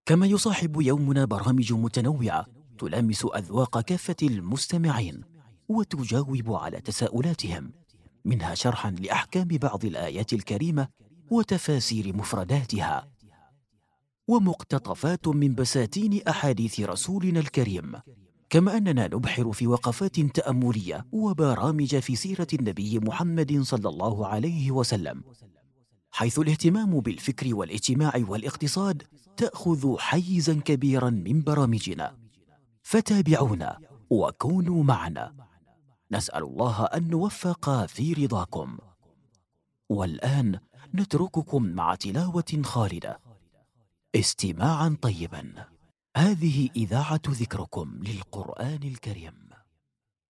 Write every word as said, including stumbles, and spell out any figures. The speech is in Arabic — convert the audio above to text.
كما يصاحب يومنا برامج متنوعة تلامس أذواق كافة المستمعين وتجاوب على تساؤلاتهم، منها شرحا لأحكام بعض الآيات الكريمة وتفاسير مفرداتها، ومقتطفات من بساتين أحاديث رسولنا الكريم. كما أننا نبحر في وقفات تأملية وبرامج في سيرة النبي محمد صلى الله عليه وسلم، حيث الاهتمام بالفكر والاجتماع والاقتصاد تأخذ حيزا كبيرا من برامجنا. فتابعونا وكونوا معنا، نسأل الله أن نوفق في رضاكم. والآن نترككم مع تلاوة خالدة، استماعا طيبا. هذه إذاعة ذكركم للقرآن الكريم.